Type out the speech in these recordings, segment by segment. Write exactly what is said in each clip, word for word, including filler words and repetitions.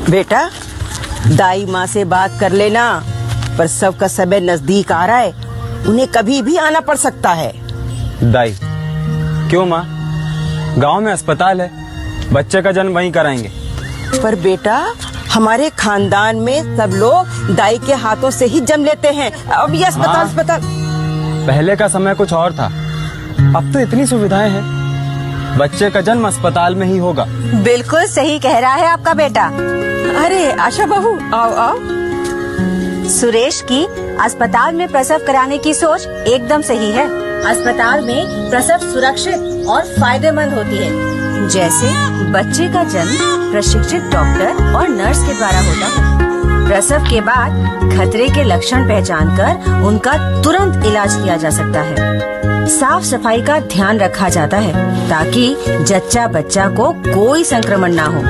बेटा, दाई माँ से बात कर लेना, प्रसव का समय नजदीक आ रहा है, उन्हें कभी भी आना पड़ सकता है। दाई, क्यों माँ? गांव में अस्पताल है, बच्चे का जन्म वहीं कराएंगे। पर बेटा, हमारे खानदान में सब लोग दाई के हाथों से ही जन्म लेते हैं। अब ये अस्पताल हाँ, अस्पताल पहले का समय कुछ और था, अब तो इतनी सुविधाएं हैं, बच्चे का जन्म अस्पताल में ही होगा। बिल्कुल सही कह रहा है आपका बेटा। अरे आशा बहू, आओ आओ। सुरेश की अस्पताल में प्रसव कराने की सोच एकदम सही है। अस्पताल में प्रसव सुरक्षित और फायदेमंद होती है। जैसे बच्चे का जन्म प्रशिक्षित डॉक्टर और नर्स के द्वारा होता है। प्रसव के बाद खतरे के लक्षण पहचान कर उनका तुरंत इलाज किया जा सकता है। साफ सफाई का ध्यान रखा जाता है ताकि जच्चा बच्चा को कोई संक्रमण ना हो।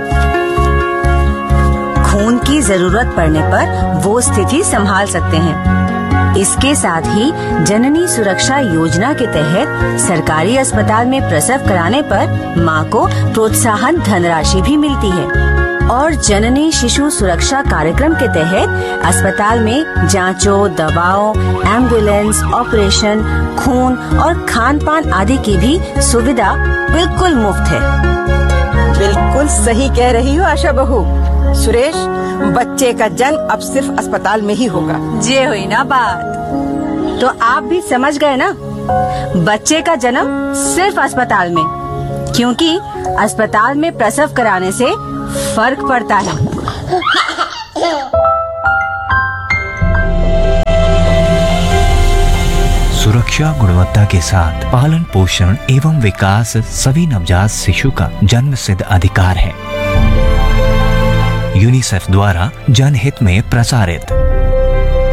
खून की जरूरत पड़ने पर वो स्थिति संभाल सकते हैं। इसके साथ ही जननी सुरक्षा योजना के तहत सरकारी अस्पताल में प्रसव कराने पर मां को प्रोत्साहन धनराशि भी मिलती है। और जननी शिशु सुरक्षा कार्यक्रम के तहत अस्पताल में जांचों, दवाओं, एम्बुलेंस, ऑपरेशन, खून और खान पान आदि की भी सुविधा बिल्कुल मुफ्त है। बिल्कुल सही कह रही हो आशा बहू। सुरेश, बच्चे का जन्म अब सिर्फ अस्पताल में ही होगा। ये हुई ना बात। तो आप भी समझ गए ना, बच्चे का जन्म सिर्फ अस्पताल में, क्योंकि अस्पताल में प्रसव कराने से फर्क पड़ता है। सुरक्षा गुणवत्ता के साथ पालन पोषण एवं विकास सभी नवजात शिशु का जन्म सिद्ध अधिकार है। यूनिसेफ द्वारा जनहित में प्रसारित।